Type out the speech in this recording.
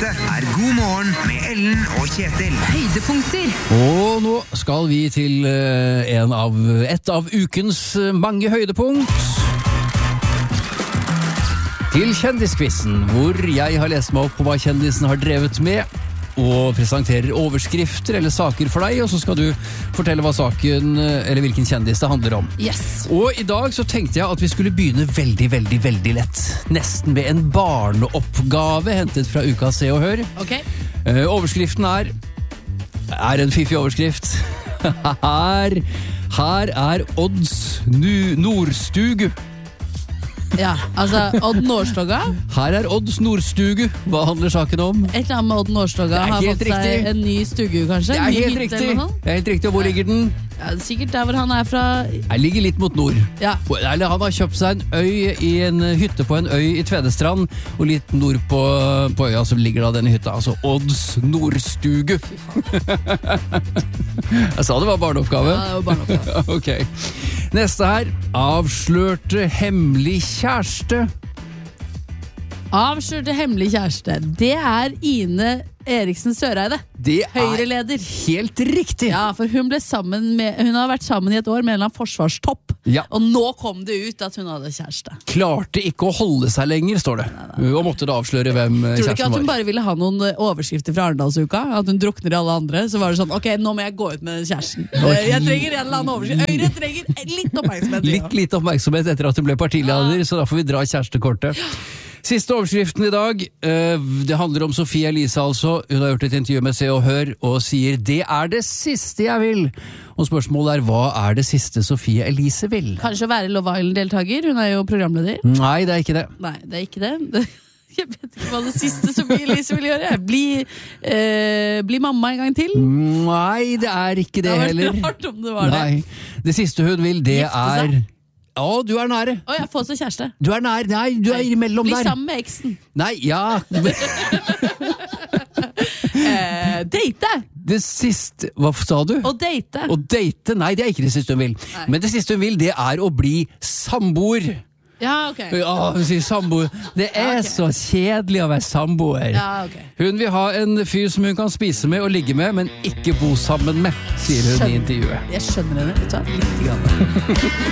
Dette God morgen med Ellen og Kjetil. Høydepunkter. Og nå skal vi til et av ukens mange høydepunkt. Til kjendiskvissen, hvor jeg har lest meg opp på hva kjendisen har drevet med, og presenterer overskrifter eller saker for deg, og så skal du fortelle hva saken, eller hvilken kjendis det handler om. Yes. Og i dag så tenkte jeg at vi skulle begynne veldig lett. Nesten med en barneoppgave hentet fra uka Se og Hør. Ok. Overskriften er en fiffig overskrift. Her er Odds Nordstugu. Ja, altså Odd Nordstoga. Her er Odds Nordstugu. Hva handler saken om? Et eller annet med Odd Nordstoga har helt fått seg riktig. en ny stugu, kanskje? Det er Ny helt hytte riktig. eller noe sånt? Det er helt riktig. Og hvor ligger den? Ja, sikkert der hvor han er fra. Jeg ligger litt mot nord. Ja. Eller han har kjøpt seg en øy i en hytte på en øy i Tvedestrand, og litt nord på øya så ligger da denne hytta. Altså Odds Nordstugu. Jeg sa det var barneoppgave. Ja, det var barneoppgave. Ok. Neste her. Avslørte hemmelig kjæreste. Avslørte hemmelig kjæreste. Det er Ine Eriksen Søreide. Det er Høyreleder. helt riktig. Ja, for hun har vært sammen i et år med en eller annen forsvarstopp. Ja. Og nå kom det ut at hun hadde kjæreste. Klarte ikke å holde seg lenger, står det. Og måtte da avsløre hvem Tror du ikke kjæresten at hun var. bare ville ha noen overskrifter fra Arendalsuka? At hun drukner i alle andre? Så var det sånn, ok, nå må jeg gå ut med kjæresten. Jeg trenger en eller annen overskrift. Høyre trenger litt oppmerksomhet. Litt lite oppmerksomhet etter at hun ble partileder, så da får vi dra kjærestekortet. Siste overskriften i dag, det handler om Sofie Elise altså. Hun har gjort et intervju med Se og Hør og sier det er det siste jeg vil. Og spørsmålet er, hva er det siste Sofie Elise vil? Kanskje å være Love Island-deltaker? Hun er jo programleder. Nei, det er ikke det. Nei, det er ikke det. Jeg vet ikke hva det siste Sofie Elise vil gjøre. Bli mamma en gang til. Nei, det er ikke det heller. Det var rart om det var det. Nei, det siste hun vil, det Gifte seg. er... Ja, du er nære. Jeg får seg kjæreste. Du er nær, nei, du er imellom Bli der. sammen med eksen. Nei, ja. Date! Det siste, hva sa du? Å date. Å date, nei, det er ikke det siste hun vil. Nei. Men det siste hun vil, det er å bli samboer. Ja, ok. Ja, hun sier samboer. Det er ok. så kjedelig å være samboer. Ja, ok. Hun vil ha en fyr som hun kan spise med og ligge med, men ikke bo sammen med, sier hun i intervjuet. Jeg skjønner henne, vet du hva? Litt grann.